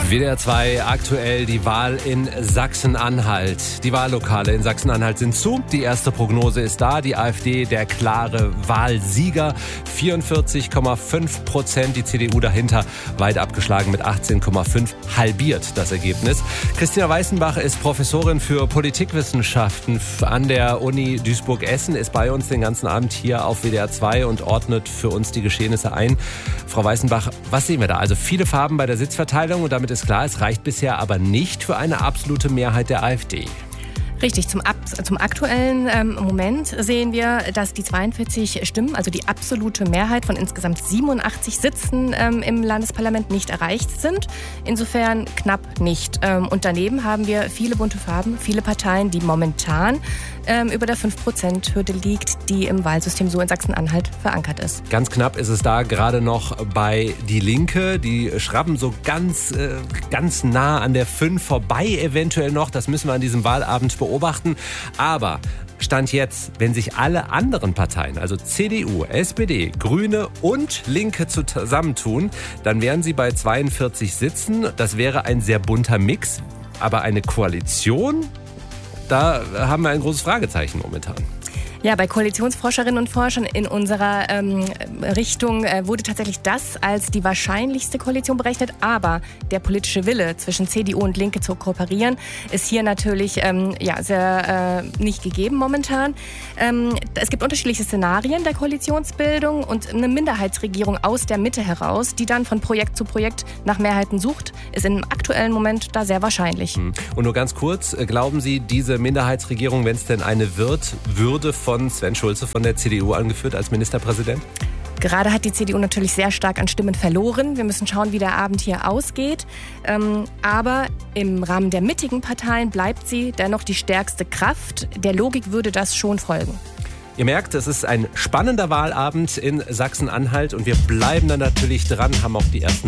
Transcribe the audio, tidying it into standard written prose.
WDR 2 aktuell die Wahl in Sachsen-Anhalt. Die Wahllokale in Sachsen-Anhalt sind zu. Die erste Prognose ist da. Die AfD der klare Wahlsieger. 44,5%. Die CDU dahinter weit abgeschlagen mit 18,5%. Halbiert das Ergebnis. Christina Weißenbach ist Professorin für Politikwissenschaften an der Uni Duisburg-Essen. Ist bei uns den ganzen Abend hier auf WDR 2 und ordnet für uns die Geschehnisse ein. Frau Weißenbach, was sehen wir da? Also viele Farben bei der Sitzverteilung und damit ist klar, es reicht bisher aber nicht für eine absolute Mehrheit der AfD. Richtig, zum aktuellen Moment sehen wir, dass die 42 Stimmen, also die absolute Mehrheit von insgesamt 87 Sitzen im Landesparlament nicht erreicht sind. Insofern knapp nicht. Und daneben haben wir viele bunte Farben, viele Parteien, die momentan über der 5%-Hürde liegt, die im Wahlsystem so in Sachsen-Anhalt verankert ist. Ganz knapp ist es da gerade noch bei Die Linke. Die schrappen so ganz nah an der 5 vorbei eventuell noch. Das müssen wir an diesem Wahlabend beobachten. Aber Stand jetzt, wenn sich alle anderen Parteien, also CDU, SPD, Grüne und Linke zusammentun, dann wären sie bei 42 Sitzen. Das wäre ein sehr bunter Mix. Aber eine Koalition, da haben wir ein großes Fragezeichen momentan. Ja, bei Koalitionsforscherinnen und Forschern in unserer Richtung wurde tatsächlich das als die wahrscheinlichste Koalition berechnet. Aber der politische Wille zwischen CDU und Linke zu kooperieren ist hier natürlich sehr nicht gegeben momentan. Es gibt unterschiedliche Szenarien der Koalitionsbildung und eine Minderheitsregierung aus der Mitte heraus, die dann von Projekt zu Projekt nach Mehrheiten sucht, ist im aktuellen Moment da sehr wahrscheinlich. Und nur ganz kurz, glauben Sie, diese Minderheitsregierung, wenn es denn eine wird, würde von Sven Schulze von der CDU angeführt als Ministerpräsident? Gerade hat die CDU natürlich sehr stark an Stimmen verloren. Wir müssen schauen, wie der Abend hier ausgeht. Aber im Rahmen der mittigen Parteien bleibt sie dennoch die stärkste Kraft. Der Logik würde das schon folgen. Ihr merkt, es ist ein spannender Wahlabend in Sachsen-Anhalt und wir bleiben dann natürlich dran, haben auch die ersten